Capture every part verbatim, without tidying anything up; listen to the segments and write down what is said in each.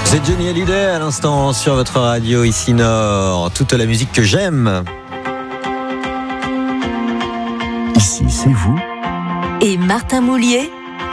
C'est Johnny Hallyday à l'instant sur votre radio ici Nord. Toute la musique que j'aime. Ici, c'est vous. Et Martin Moulier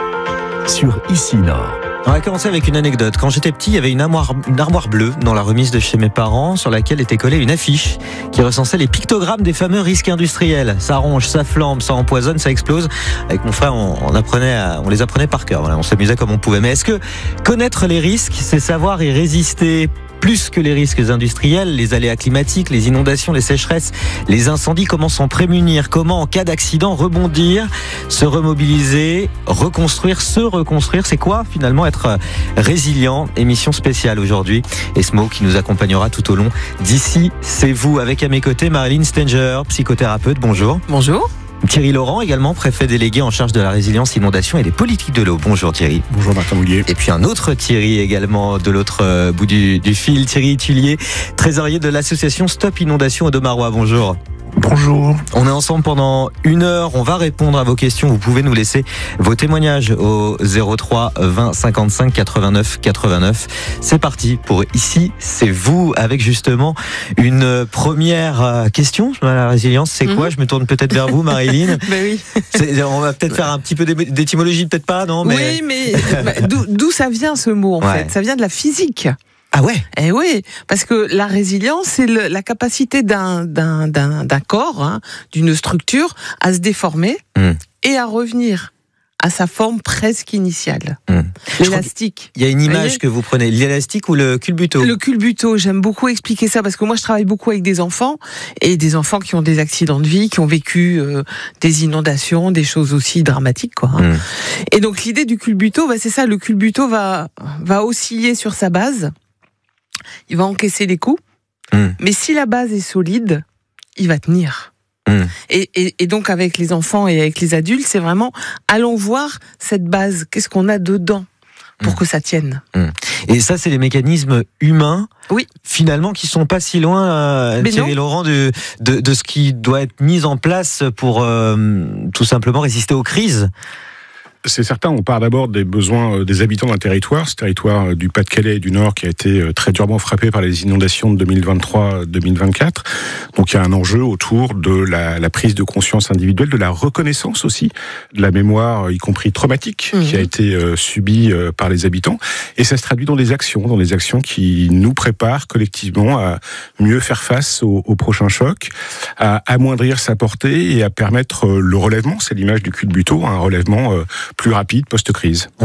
Sur Ici Nord. On va commencer avec une anecdote. Quand j'étais petit, il y avait une armoire, une armoire bleue dans la remise de chez mes parents sur laquelle était collée une affiche qui recensait les pictogrammes des fameux risques industriels. Ça ronge, ça flambe, ça empoisonne, ça explose. Avec mon frère, on, on apprenait, à, on les apprenait par cœur. Voilà, on s'amusait comme on pouvait. Mais est-ce que connaître les risques, c'est savoir y résister plus que les risques industriels, les aléas climatiques, les inondations, les sécheresses, les incendies? Comment s'en prémunir? Comment, en cas d'accident, rebondir, se remobiliser, reconstruire, se reconstruire? C'est quoi, finalement, être résilient? Émission spéciale aujourd'hui. Esmo qui nous accompagnera tout au long d'Ici, c'est vous. Avec à mes côtés, Marilyn Stenger, psychothérapeute. Bonjour. Bonjour. Thierry Laurent, également préfet délégué en charge de la résilience, inondation et des politiques de l'eau. Bonjour Thierry. Bonjour Martin Moulier. Et puis un autre Thierry également de l'autre euh, bout du, du fil, Thierry Tullier, trésorier de l'association Stop Inondation Audomarois. Bonjour. Bonjour. On est ensemble pendant une heure. On va répondre à vos questions. Vous pouvez nous laisser vos témoignages au zéro trois vingt cinquante-cinq quatre-vingt-neuf quatre-vingt-neuf. C'est parti pour Ici, c'est vous, avec justement une première question. La résilience, c'est quoi? Je me tourne peut-être vers vous, Marilyn. Ben oui. C'est, on va peut-être faire un petit peu d'étymologie, peut-être pas, non? Mais... Oui, mais bah, d'où, d'où ça vient ce mot en Ouais. fait? Ça vient de la physique. Ah ouais? Eh oui, parce que la résilience, c'est le, la capacité d'un, d'un, d'un, d'un corps, hein, d'une structure, à se déformer Mmh. et à revenir à sa forme presque initiale. Mmh. L'élastique. Il y a une image Voyez que vous prenez, l'élastique ou le culbuto? Le culbuto, j'aime beaucoup expliquer ça parce que moi je travaille beaucoup avec des enfants et des enfants qui ont des accidents de vie, qui ont vécu euh, des inondations, des choses aussi dramatiques, quoi. Hein. Mmh. Et donc l'idée du culbuto, bah, c'est ça, le culbuto va, va osciller sur sa base, il va encaisser les coups, Mmh. mais si la base est solide, il va tenir. Mmh. Et, et, et donc avec les enfants et avec les adultes, c'est vraiment, allons voir cette base, qu'est-ce qu'on a dedans pour Mmh. que ça tienne. Mmh. Et ça, c'est les mécanismes humains, Oui. finalement, qui sont pas si loin, euh, Mais Thierry non. Laurent, de, de, de ce qui doit être mis en place pour euh, tout simplement résister aux crises. C'est certain, on part d'abord des besoins des habitants d'un territoire, ce territoire du Pas-de-Calais et du Nord qui a été très durement frappé par les inondations de deux mille vingt-trois deux mille vingt-quatre. Donc il y a un enjeu autour de la, la prise de conscience individuelle, de la reconnaissance aussi, de la mémoire, y compris traumatique, mmh. qui a été euh, subie euh, par les habitants. Et ça se traduit dans des actions, dans des actions qui nous préparent collectivement à mieux faire face au, au prochain choc, à amoindrir sa portée et à permettre le relèvement. C'est l'image du culbuto, un relèvement euh, plus rapide post-crise.